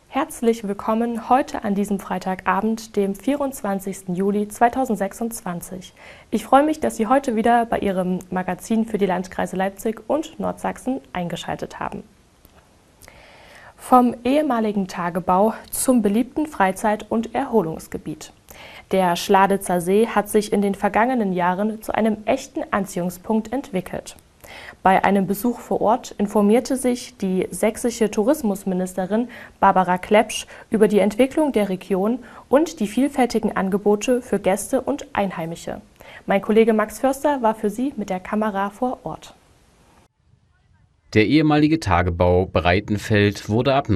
Herzlich willkommen heute an diesem Freitagabend, dem 24. Juli 2026. Ich freue mich, dass Sie heute wieder bei Ihrem Magazin für die Landkreise Leipzig und Nordsachsen eingeschaltet haben. Vom ehemaligen Tagebau zum beliebten Freizeit- und Erholungsgebiet. Der Schladitzer See hat sich in den vergangenen Jahren zu einem echten Anziehungspunkt entwickelt. Bei einem Besuch vor Ort informierte sich die sächsische Tourismusministerin Barbara Klepsch über die Entwicklung der Region und die vielfältigen Angebote für Gäste und Einheimische. Mein Kollege Max Förster war für Sie mit der Kamera vor Ort. Der ehemalige Tagebau Breitenfeld wurde ab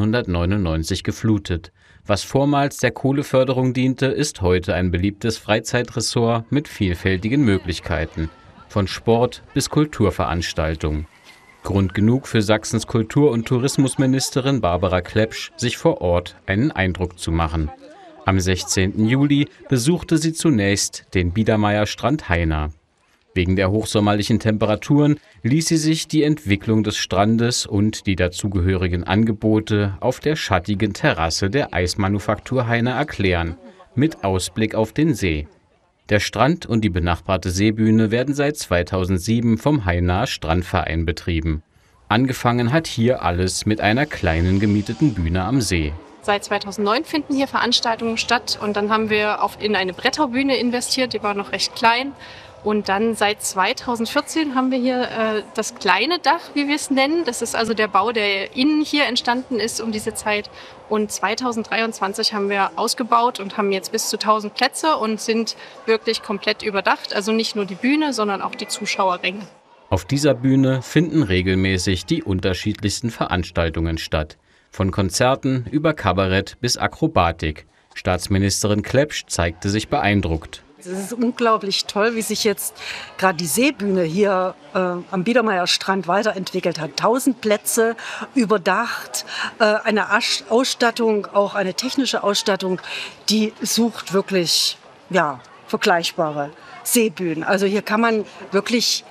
1999 geflutet. Was vormals der Kohleförderung diente, ist heute ein beliebtes Freizeitressort mit vielfältigen Möglichkeiten. Von Sport bis Kulturveranstaltungen. Grund genug für Sachsens Kultur- und Tourismusministerin Barbara Klepsch, sich vor Ort einen Eindruck zu machen. Am 16. Juli besuchte sie zunächst den Biedermeierstrand Haina. Wegen der hochsommerlichen Temperaturen ließ sie sich die Entwicklung des Strandes und die dazugehörigen Angebote auf der schattigen Terrasse der Eismanufaktur Haina erklären, mit Ausblick auf den See. Der Strand und die benachbarte Seebühne werden seit 2007 vom Hainaer Strandverein betrieben. Angefangen hat hier alles mit einer kleinen gemieteten Bühne am See. Seit 2009 finden hier Veranstaltungen statt und dann haben wir in eine Bretterbühne investiert, die war noch recht klein. Und dann seit 2014 haben wir hier das kleine Dach, wie wir es nennen. Das ist also der Bau, der innen hier entstanden ist um diese Zeit. Und 2023 haben wir ausgebaut und haben jetzt bis zu 1000 Plätze und sind wirklich komplett überdacht. Also nicht nur die Bühne, sondern auch die Zuschauerränge. Auf dieser Bühne finden regelmäßig die unterschiedlichsten Veranstaltungen statt. Von Konzerten über Kabarett bis Akrobatik. Staatsministerin Klepsch zeigte sich beeindruckt. Es ist unglaublich toll, wie sich jetzt gerade die Seebühne hier am Biedermeierstrand weiterentwickelt hat. 1000 Plätze, überdacht, eine Ausstattung, auch eine technische Ausstattung, die sucht wirklich vergleichbare Seebühnen. Also hier kann man wirklich,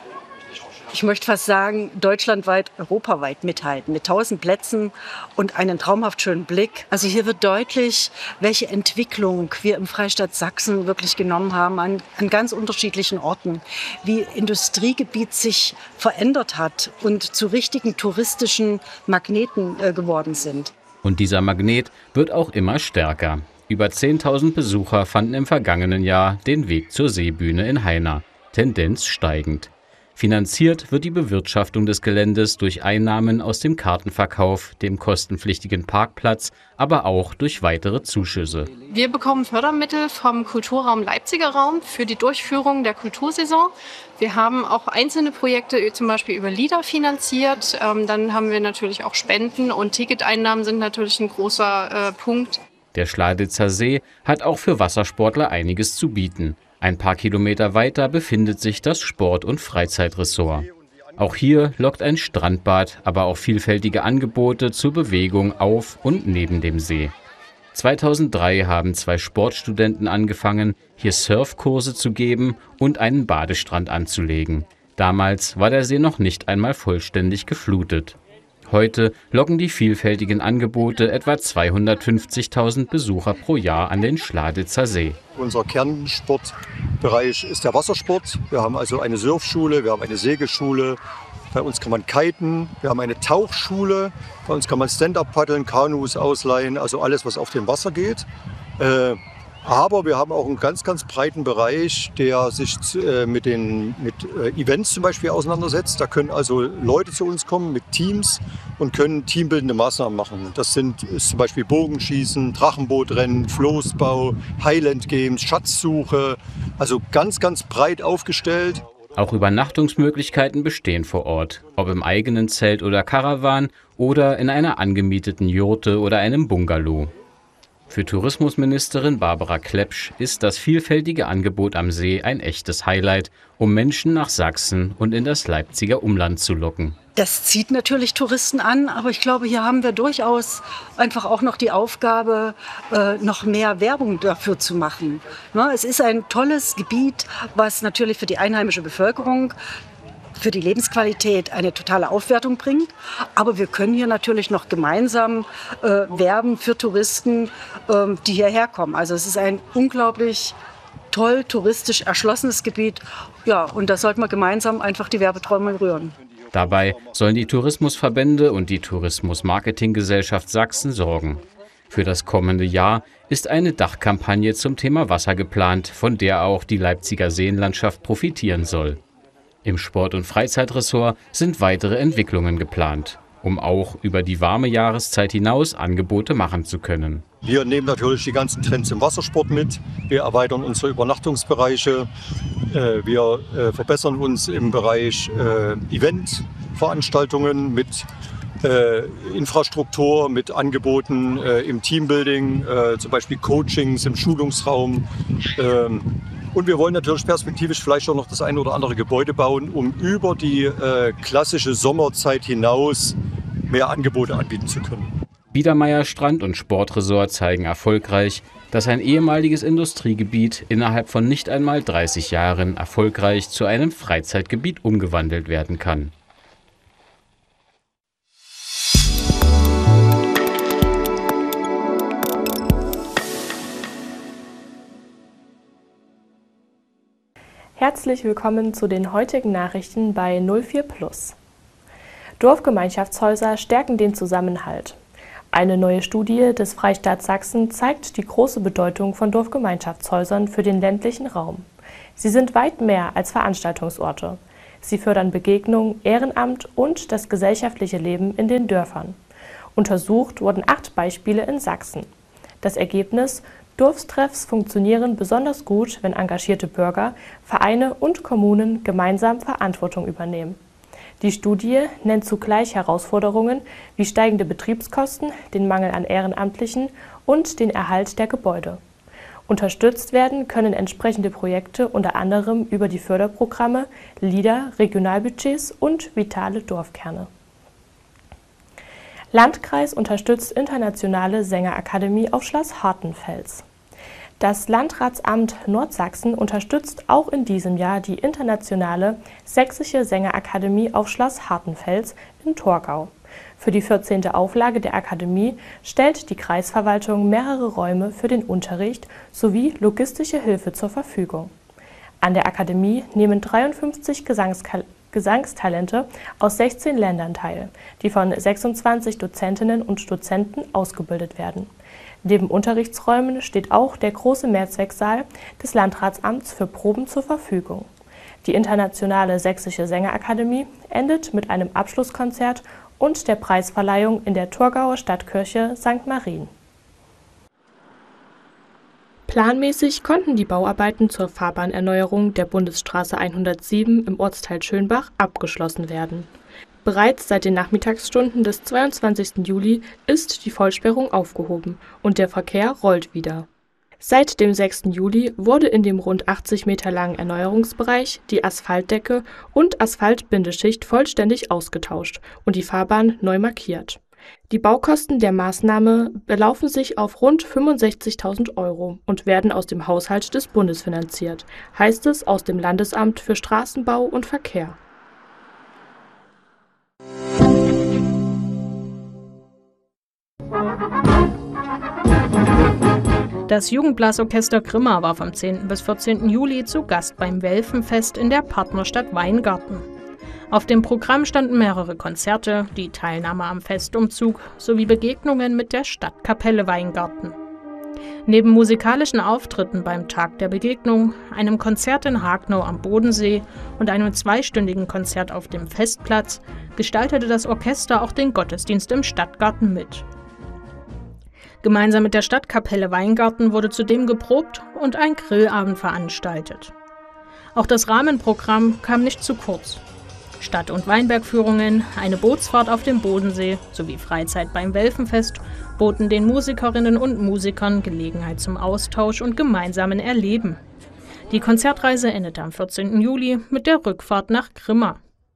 ich möchte fast sagen, deutschlandweit, europaweit mithalten. Mit 1000 Plätzen und einem traumhaft schönen Blick. Also hier wird deutlich, welche Entwicklung wir im Freistaat Sachsen wirklich genommen haben an ganz unterschiedlichen Orten. Wie Industriegebiet sich verändert hat und zu richtigen touristischen Magneten geworden sind. Und dieser Magnet wird auch immer stärker. Über 10.000 Besucher fanden im vergangenen Jahr den Weg zur Seebühne in Haina. Tendenz steigend. Finanziert wird die Bewirtschaftung des Geländes durch Einnahmen aus dem Kartenverkauf, dem kostenpflichtigen Parkplatz, aber auch durch weitere Zuschüsse. Wir bekommen Fördermittel vom Kulturraum Leipziger Raum für die Durchführung der Kultursaison. Wir haben auch einzelne Projekte zum Beispiel über LIDA finanziert. Dann haben wir natürlich auch Spenden und Ticketeinnahmen sind natürlich ein großer Punkt. Der Schladitzer See hat auch für Wassersportler einiges zu bieten. Ein paar Kilometer weiter befindet sich das Sport- und Freizeitressort. Auch hier lockt ein Strandbad, aber auch vielfältige Angebote zur Bewegung auf und neben dem See. 2003 haben 2 Sportstudenten angefangen, hier Surfkurse zu geben und einen Badestrand anzulegen. Damals war der See noch nicht einmal vollständig geflutet. Heute locken die vielfältigen Angebote etwa 250.000 Besucher pro Jahr an den Schladitzer See. Unser Kernsportbereich ist der Wassersport. Wir haben also eine Surfschule, wir haben eine Segelschule. Bei uns kann man kiten, wir haben eine Tauchschule. Bei uns kann man Stand-up paddeln, Kanus ausleihen, also alles, was auf dem Wasser geht. Aber wir haben auch einen ganz, ganz breiten Bereich, der sich mit Events zum Beispiel auseinandersetzt. Da können also Leute zu uns kommen mit Teams und können teambildende Maßnahmen machen. Das ist zum Beispiel Bogenschießen, Drachenbootrennen, Floßbau, Highland Games, Schatzsuche. Also ganz, ganz breit aufgestellt. Auch Übernachtungsmöglichkeiten bestehen vor Ort, ob im eigenen Zelt oder Karawan oder in einer angemieteten Jurte oder einem Bungalow. Für Tourismusministerin Barbara Klepsch ist das vielfältige Angebot am See ein echtes Highlight, um Menschen nach Sachsen und in das Leipziger Umland zu locken. Das zieht natürlich Touristen an, aber ich glaube, hier haben wir durchaus einfach auch noch die Aufgabe, noch mehr Werbung dafür zu machen. Es ist ein tolles Gebiet, was natürlich für die einheimische Bevölkerung für die Lebensqualität eine totale Aufwertung bringt. Aber wir können hier natürlich noch gemeinsam werben für Touristen, die hierher kommen. Also es ist ein unglaublich toll touristisch erschlossenes Gebiet. Ja, und da sollten wir gemeinsam einfach die Werbetrommel rühren. Dabei sollen die Tourismusverbände und die Tourismus-Marketing-Gesellschaft Sachsen sorgen. Für das kommende Jahr ist eine Dachkampagne zum Thema Wasser geplant, von der auch die Leipziger Seenlandschaft profitieren soll. Im Sport- und Freizeitressort sind weitere Entwicklungen geplant, um auch über die warme Jahreszeit hinaus Angebote machen zu können. Wir nehmen natürlich die ganzen Trends im Wassersport mit. Wir erweitern unsere Übernachtungsbereiche. Wir verbessern uns im Bereich Eventveranstaltungen mit Infrastruktur, mit Angeboten im Teambuilding, zum Beispiel Coachings im Schulungsraum. Und wir wollen natürlich perspektivisch vielleicht auch noch das eine oder andere Gebäude bauen, um über die klassische Sommerzeit hinaus mehr Angebote anbieten zu können. Biedermeier Strand- und Sportresort zeigen erfolgreich, dass ein ehemaliges Industriegebiet innerhalb von nicht einmal 30 Jahren erfolgreich zu einem Freizeitgebiet umgewandelt werden kann. Herzlich willkommen zu den heutigen Nachrichten bei 04+. Dorfgemeinschaftshäuser stärken den Zusammenhalt. Eine neue Studie des Freistaats Sachsen zeigt die große Bedeutung von Dorfgemeinschaftshäusern für den ländlichen Raum. Sie sind weit mehr als Veranstaltungsorte. Sie fördern Begegnung, Ehrenamt und das gesellschaftliche Leben in den Dörfern. Untersucht wurden 8 Beispiele in Sachsen. Das Ergebnis: Dorftreffs funktionieren besonders gut, wenn engagierte Bürger, Vereine und Kommunen gemeinsam Verantwortung übernehmen. Die Studie nennt zugleich Herausforderungen wie steigende Betriebskosten, den Mangel an Ehrenamtlichen und den Erhalt der Gebäude. Unterstützt werden können entsprechende Projekte unter anderem über die Förderprogramme, LIDA, Regionalbudgets und vitale Dorfkerne. Landkreis unterstützt internationale Sängerakademie auf Schloss Hartenfels. Das Landratsamt Nordsachsen unterstützt auch in diesem Jahr die internationale Sächsische Sängerakademie auf Schloss Hartenfels in Torgau. Für die 14. Auflage der Akademie stellt die Kreisverwaltung mehrere Räume für den Unterricht sowie logistische Hilfe zur Verfügung. An der Akademie nehmen 53 Gesangstalente aus 16 Ländern teil, die von 26 Dozentinnen und Dozenten ausgebildet werden. Neben Unterrichtsräumen steht auch der große Mehrzwecksaal des Landratsamts für Proben zur Verfügung. Die internationale Sächsische Sängerakademie endet mit einem Abschlusskonzert und der Preisverleihung in der Torgauer Stadtkirche St. Marien. Planmäßig konnten die Bauarbeiten zur Fahrbahnerneuerung der Bundesstraße 107 im Ortsteil Schönbach abgeschlossen werden. Bereits seit den Nachmittagsstunden des 22. Juli ist die Vollsperrung aufgehoben und der Verkehr rollt wieder. Seit dem 6. Juli wurde in dem rund 80 Meter langen Erneuerungsbereich die Asphaltdecke und Asphaltbindeschicht vollständig ausgetauscht und die Fahrbahn neu markiert. Die Baukosten der Maßnahme belaufen sich auf rund 65.000 € und werden aus dem Haushalt des Bundes finanziert, heißt es aus dem Landesamt für Straßenbau und Verkehr. Das Jugendblasorchester Grimma war vom 10. bis 14. Juli zu Gast beim Welfenfest in der Partnerstadt Weingarten. Auf dem Programm standen mehrere Konzerte, die Teilnahme am Festumzug sowie Begegnungen mit der Stadtkapelle Weingarten. Neben musikalischen Auftritten beim Tag der Begegnung, einem Konzert in Hagnau am Bodensee und einem 2-stündigen Konzert auf dem Festplatz gestaltete das Orchester auch den Gottesdienst im Stadtgarten mit. Gemeinsam mit der Stadtkapelle Weingarten wurde zudem geprobt und ein Grillabend veranstaltet. Auch das Rahmenprogramm kam nicht zu kurz. Stadt- und Weinbergführungen, eine Bootsfahrt auf dem Bodensee sowie Freizeit beim Welfenfest boten den Musikerinnen und Musikern Gelegenheit zum Austausch und gemeinsamen Erleben. Die Konzertreise endete am 14. Juli mit der Rückfahrt nach Grimma.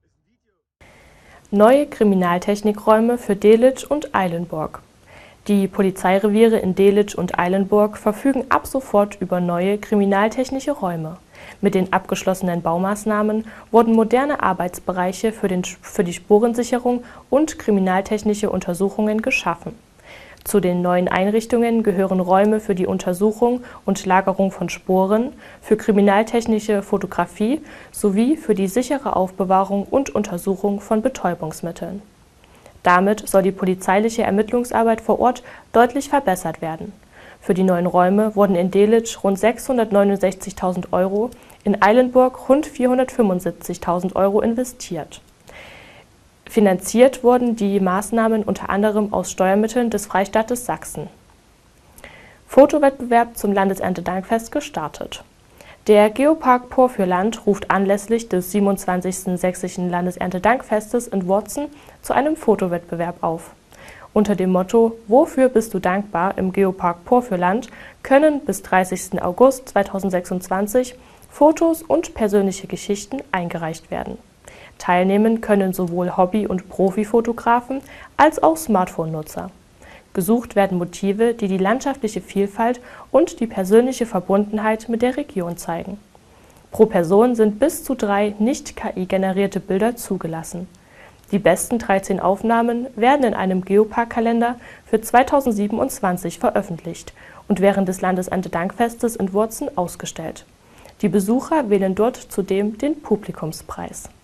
Neue Kriminaltechnikräume für Delitzsch und Eilenburg. Die Polizeireviere in Delitzsch und Eilenburg verfügen ab sofort über neue kriminaltechnische Räume. Mit den abgeschlossenen Baumaßnahmen wurden moderne Arbeitsbereiche für die Spurensicherung und kriminaltechnische Untersuchungen geschaffen. Zu den neuen Einrichtungen gehören Räume für die Untersuchung und Lagerung von Spuren, für kriminaltechnische Fotografie sowie für die sichere Aufbewahrung und Untersuchung von Betäubungsmitteln. Damit soll die polizeiliche Ermittlungsarbeit vor Ort deutlich verbessert werden. Für die neuen Räume wurden in Delitzsch rund 669.000 €, in Eilenburg rund 475.000 € investiert. Finanziert wurden die Maßnahmen unter anderem aus Steuermitteln des Freistaates Sachsen. Fotowettbewerb zum Landeserntedankfest gestartet. Der Geopark Porfürland ruft anlässlich des 27. Sächsischen Landeserntedankfestes in Worzen zu einem Fotowettbewerb auf. Unter dem Motto »Wofür bist du dankbar?« im Geopark Porfürland können bis 30. August 2026 Fotos und persönliche Geschichten eingereicht werden. Teilnehmen können sowohl Hobby- und Profifotografen als auch Smartphone-Nutzer. Gesucht werden Motive, die die landschaftliche Vielfalt und die persönliche Verbundenheit mit der Region zeigen. Pro Person sind bis zu 3 nicht KI-generierte Bilder zugelassen. Die besten 13 Aufnahmen werden in einem Geopark-Kalender für 2027 veröffentlicht und während des Landeserntedankfestes in Worzen ausgestellt. Die Besucher wählen dort zudem den Publikumspreis.